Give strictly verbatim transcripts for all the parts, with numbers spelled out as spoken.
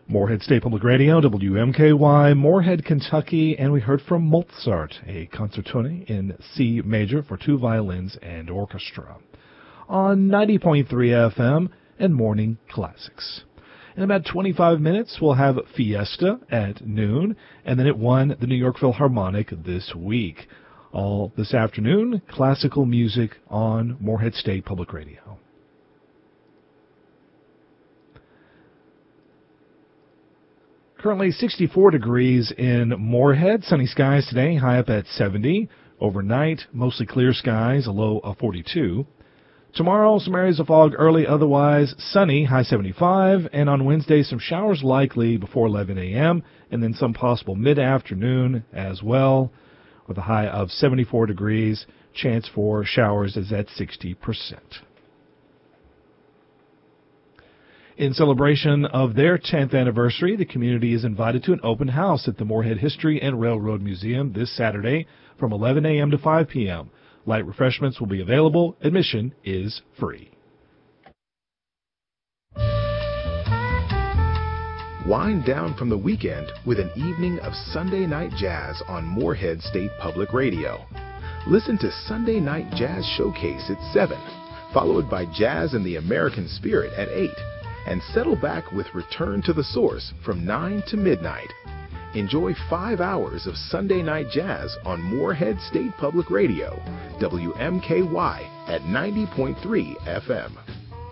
Morehead State Public Radio, W M K Y, Morehead, Kentucky, and we heard from Mozart, a concertone in C major for two violins and orchestra, on ninety point three F M and Morning Classics. In about twenty-five minutes, we'll have Fiesta at noon, and then at one, the New York Philharmonic this week. All this afternoon, classical music on Morehead State Public Radio. Currently sixty-four degrees in Morehead. Sunny skies today, high up at seventy. Overnight, mostly clear skies, a low of forty-two. Tomorrow, some areas of fog early, otherwise sunny, high seventy-five. And on Wednesday, some showers likely before eleven a.m. and then some possible mid-afternoon as well, with a high of seventy-four degrees. Chance for showers is at sixty percent. In celebration of their tenth anniversary, the community is invited to an open house at the Morehead History and Railroad Museum this Saturday from eleven a.m. to five p.m. Light refreshments will be available. Admission is free. Wind down from the weekend with an evening of Sunday Night Jazz on Morehead State Public Radio. Listen to Sunday Night Jazz Showcase at seven, followed by Jazz and the American Spirit at eight. And settle back with Return to the Source from nine to midnight. Enjoy five hours of Sunday Night Jazz on Morehead State Public Radio, W M K Y at ninety point three F M.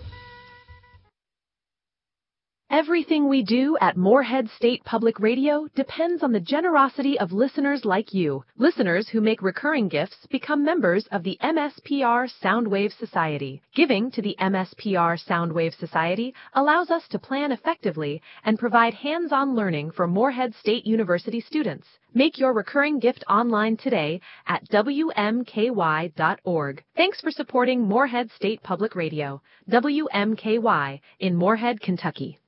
Everything we do at Morehead State Public Radio depends on the generosity of listeners like you. Listeners who make recurring gifts become members of the M S P R Soundwave Society. Giving to the M S P R Soundwave Society allows us to plan effectively and provide hands-on learning for Morehead State University students. Make your recurring gift online today at W M K Y dot org. Thanks for supporting Morehead State Public Radio, W M K Y, in Morehead, Kentucky.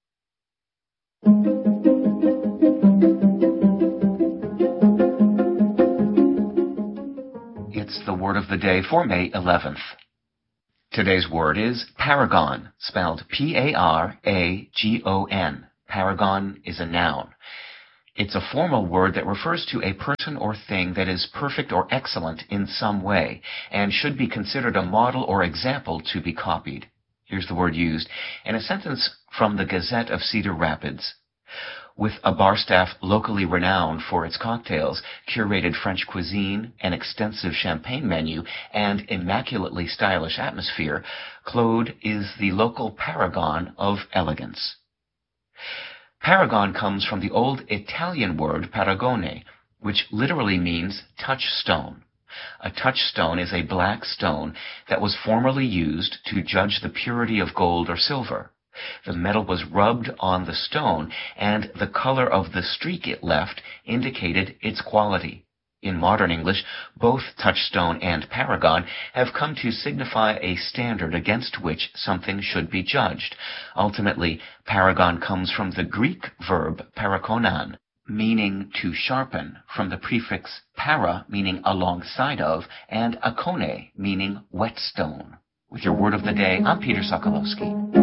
It's the word of the day for May eleventh. Today's word is paragon, spelled P A R A G O N. Paragon is a noun. It's a formal word that refers to a person or thing that is perfect or excellent in some way and should be considered a model or example to be copied. Here's the word used in a sentence from the Gazette of Cedar Rapids. With a bar staff locally renowned for its cocktails, curated French cuisine, an extensive champagne menu, and immaculately stylish atmosphere, Claude is the local paragon of elegance. Paragon comes from the old Italian word paragone, which literally means touchstone. A touchstone is a black stone that was formerly used to judge the purity of gold or silver. The metal was rubbed on the stone, and the color of the streak it left indicated its quality. In modern English, both touchstone and paragon have come to signify a standard against which something should be judged. Ultimately, paragon comes from the Greek verb parakonan, meaning to sharpen, from the prefix para, meaning alongside of, and akone, meaning whetstone. With your word of the day, I'm Peter Sokolowski.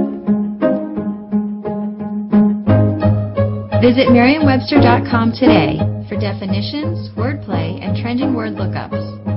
Visit Merriam Webster dot com today for definitions, wordplay, and trending word lookups.